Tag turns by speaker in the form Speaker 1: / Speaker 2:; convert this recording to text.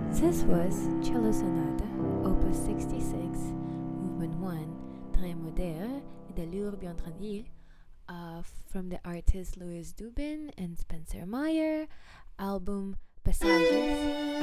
Speaker 1: This was Cello Sonata, Opus 66, Movement 1, Très moderne, et de l'Ur bien tranquille, from the artists Louis Dubin and Spencer Meyer, album Passages.